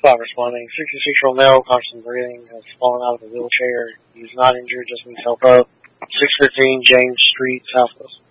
5 responding. 66-year-old male, constant breathing, has fallen out of a wheelchair. He's not injured, just needs help up. 615 James Street, Southwest.